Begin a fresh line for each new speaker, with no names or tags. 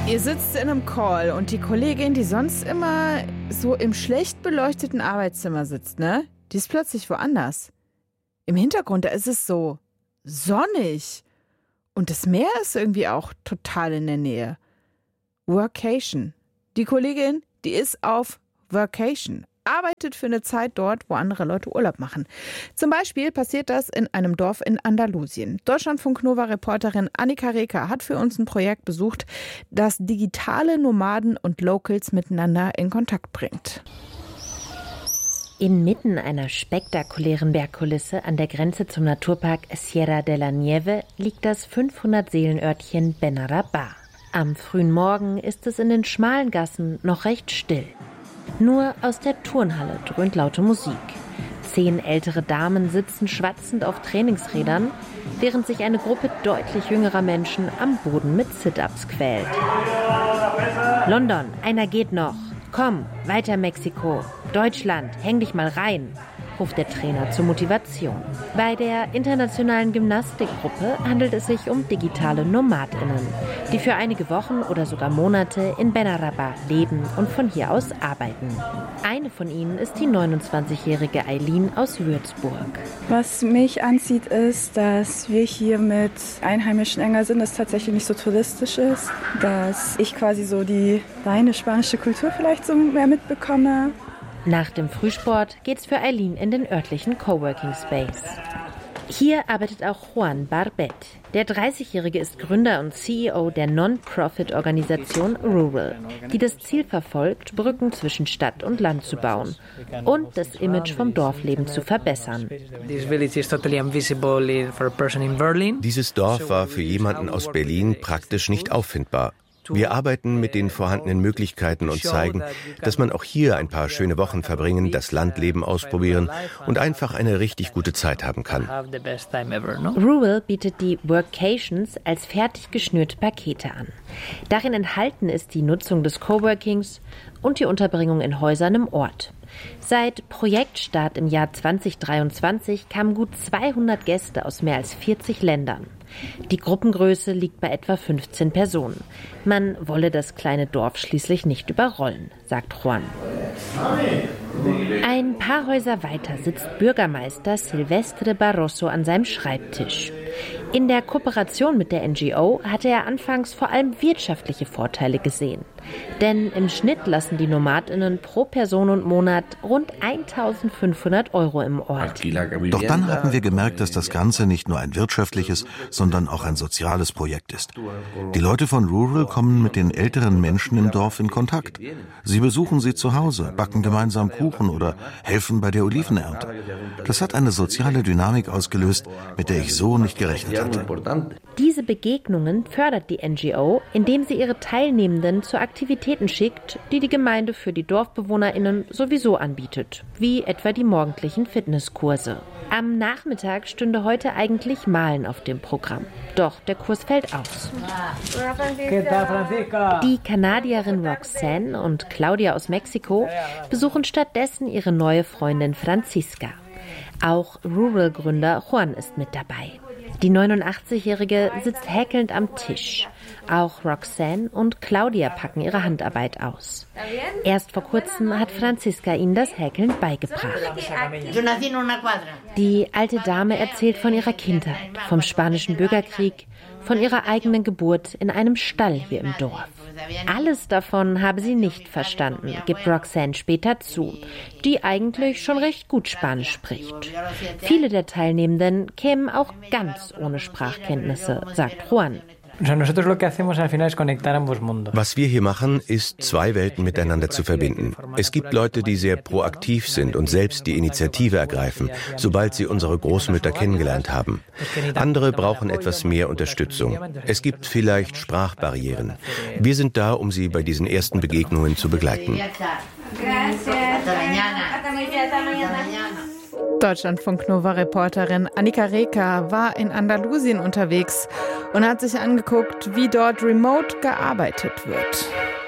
Ihr sitzt in einem Call und die Kollegin, die sonst immer so im schlecht beleuchteten Arbeitszimmer sitzt, ne? Die ist plötzlich woanders. Im Hintergrund, da ist es so sonnig. Und das Meer ist irgendwie auch total in der Nähe. Workation. Die Kollegin, die ist auf Workation. Arbeitet für eine Zeit dort, wo andere Leute Urlaub machen. Zum Beispiel passiert das in einem Dorf in Andalusien. Deutschlandfunk-Nova-Reporterin Annika Reker hat für uns ein Projekt besucht, das digitale Nomaden und Locals miteinander in Kontakt bringt.
Inmitten einer spektakulären Bergkulisse an der Grenze zum Naturpark Sierra de la Nieve liegt das 500-Seelen-Örtchen Benarabá. Am frühen Morgen ist es in den schmalen Gassen noch recht still. Nur aus der Turnhalle dröhnt laute Musik. 10 ältere Damen sitzen schwatzend auf Trainingsrädern, während sich eine Gruppe deutlich jüngerer Menschen am Boden mit Sit-Ups quält. London, einer geht noch. Komm, weiter Mexiko. Deutschland, häng dich mal rein, ruft der Trainer zur Motivation. Bei der internationalen Gymnastikgruppe handelt es sich um digitale NomadInnen, die für einige Wochen oder sogar Monate in Benarabá leben und von hier aus arbeiten. Eine von ihnen ist die 29-jährige Eileen aus Würzburg.
Was mich anzieht, ist, dass wir hier mit Einheimischen enger sind, dass es tatsächlich nicht so touristisch ist, dass ich quasi so die reine spanische Kultur vielleicht so mehr mitbekomme.
Nach dem Frühsport geht's für Eileen in den örtlichen Coworking Space. Hier arbeitet auch Juan Barbet. Der 30-Jährige ist Gründer und CEO der Non-Profit-Organisation Rural, die das Ziel verfolgt, Brücken zwischen Stadt und Land zu bauen und das Image vom Dorfleben zu verbessern.
Dieses Dorf war für jemanden aus Berlin praktisch nicht auffindbar. Wir arbeiten mit den vorhandenen Möglichkeiten und zeigen, dass man auch hier ein paar schöne Wochen verbringen, das Landleben ausprobieren und einfach eine richtig gute Zeit haben kann.
Rural bietet die Workations als fertig geschnürte Pakete an. Darin enthalten ist die Nutzung des Coworkings und die Unterbringung in Häusern im Ort. Seit Projektstart im Jahr 2023 kamen gut 200 Gäste aus mehr als 40 Ländern. Die Gruppengröße liegt bei etwa 15 Personen. Man wolle das kleine Dorf schließlich nicht überrollen, sagt Juan. Ein paar Häuser weiter sitzt Bürgermeister Silvestre Barroso an seinem Schreibtisch. In der Kooperation mit der NGO hatte er anfangs vor allem wirtschaftliche Vorteile gesehen. Denn im Schnitt lassen die NomadInnen pro Person und Monat rund 1.500 € im Ort.
Doch dann haben wir gemerkt, dass das Ganze nicht nur ein wirtschaftliches, sondern auch ein soziales Projekt ist. Die Leute von Rural kommen mit den älteren Menschen im Dorf in Kontakt. Sie besuchen sie zu Hause, backen gemeinsam Kuchen oder helfen bei der Olivenernte. Das hat eine soziale Dynamik ausgelöst, mit der ich so nicht gerechnet hatte.
Diese Begegnungen fördert die NGO, indem sie ihre Teilnehmenden zu Aktivitäten schickt, die die Gemeinde für die DorfbewohnerInnen sowieso anbietet, wie etwa die morgendlichen Fitnesskurse. Am Nachmittag stünde heute eigentlich Malen auf dem Programm. Doch der Kurs fällt aus. Die Kanadierin Roxanne und Claudia aus Mexiko besuchen stattdessen ihre neue Freundin Franziska. Auch Rural-Gründer Juan ist mit dabei. Die 89-Jährige sitzt häkelnd am Tisch. Auch Roxanne und Claudia packen ihre Handarbeit aus. Erst vor kurzem hat Franziska ihnen das Häkeln beigebracht. Die alte Dame erzählt von ihrer Kindheit, vom spanischen Bürgerkrieg, von ihrer eigenen Geburt in einem Stall hier im Dorf. Alles davon habe sie nicht verstanden, gibt Roxanne später zu, die eigentlich schon recht gut Spanisch spricht. Viele der Teilnehmenden kämen auch ganz ohne Sprachkenntnisse, sagt Juan.
Was wir hier machen, ist, zwei Welten miteinander zu verbinden. Es gibt Leute, die sehr proaktiv sind und selbst die Initiative ergreifen, sobald sie unsere Großmütter kennengelernt haben. Andere brauchen etwas mehr Unterstützung. Es gibt vielleicht Sprachbarrieren. Wir sind da, um sie bei diesen ersten Begegnungen zu begleiten.
Deutschlandfunk-Nova-Reporterin Annika Reker war in Andalusien unterwegs und hat sich angeguckt, wie dort remote gearbeitet wird.